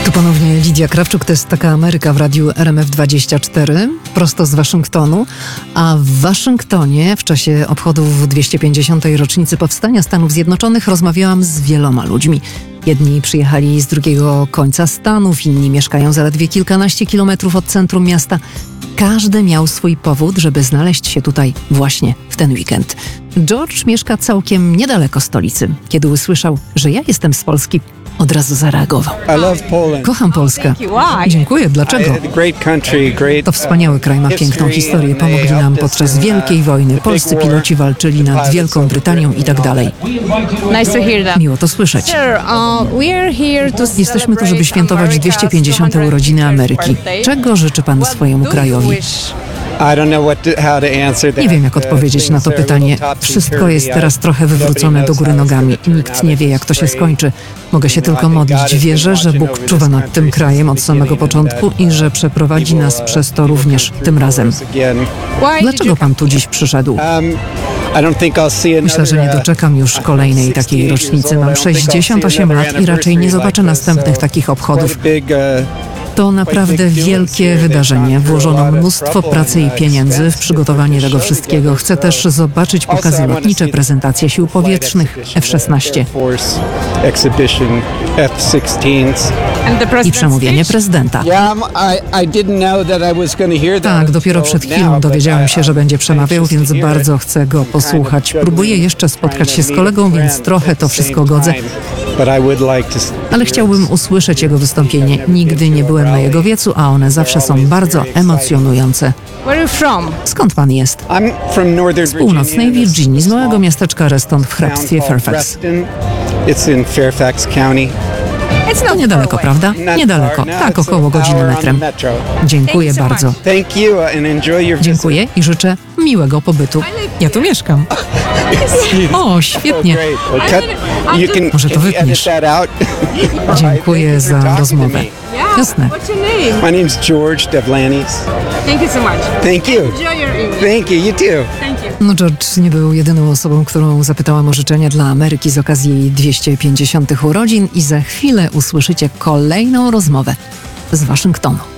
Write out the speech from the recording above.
Tu ponownie Lidia Krawczuk, to jest Taka Ameryka w radiu RMF24, prosto z Waszyngtonu. A w Waszyngtonie w czasie obchodów 250. rocznicy powstania Stanów Zjednoczonych rozmawiałam z wieloma ludźmi. Jedni przyjechali z drugiego końca Stanów, inni mieszkają zaledwie kilkanaście kilometrów od centrum miasta. Każdy miał swój powód, żeby znaleźć się tutaj właśnie w ten weekend. George mieszka całkiem niedaleko stolicy. Kiedy usłyszał, że ja jestem z Polski, od razu zareagował. Kocham Polskę. Dziękuję. Dlaczego? To wspaniały kraj, ma piękną historię. Pomogli nam podczas Wielkiej Wojny. Polscy piloci walczyli nad Wielką Brytanią i tak dalej. Miło to słyszeć. Jesteśmy tu, żeby świętować 250. urodziny Ameryki. Czego życzy Pan swojemu krajowi? Nie wiem, jak odpowiedzieć na to pytanie. Wszystko jest teraz trochę wywrócone do góry nogami. Nikt nie wie, jak to się skończy. Mogę się tylko modlić. Wierzę, że Bóg czuwa nad tym krajem od samego początku i że przeprowadzi nas przez to również tym razem. Dlaczego Pan tu dziś przyszedł? Myślę, że nie doczekam już kolejnej takiej rocznicy. Mam 68 lat i raczej nie zobaczę następnych takich obchodów. To naprawdę wielkie wydarzenie. Włożono mnóstwo pracy i pieniędzy w przygotowanie tego wszystkiego. Chcę też zobaczyć pokazy lotnicze, prezentacje sił powietrznych, F-16 i przemówienie prezydenta. Tak, dopiero przed chwilą dowiedziałem się, że będzie przemawiał, więc bardzo chcę go posłuchać. Próbuję jeszcze spotkać się z kolegą, więc trochę to wszystko godzę. Ale chciałbym usłyszeć jego wystąpienie. Nigdy nie byłem na jego wiecu, a one zawsze są bardzo emocjonujące. Skąd pan jest? Z północnej Virginii, z małego miasteczka Reston w hrabstwie Fairfax. To niedaleko, prawda? Niedaleko. Tak, około godziny metrem. Dziękuję bardzo. Dziękuję i życzę miłego pobytu. Ja tu mieszkam. O, świetnie. Może to wytniesz. Dziękuję za rozmowę. Jasne. My name is George Devlanis. Thank you so much. Thank you. Enjoy your evening. Thank you. You too. Thank you. No, George nie był jedyną osobą, którą zapytałam o życzenia dla Ameryki z okazji jej 250. urodzin i za chwilę usłyszycie kolejną rozmowę z Waszyngtonu.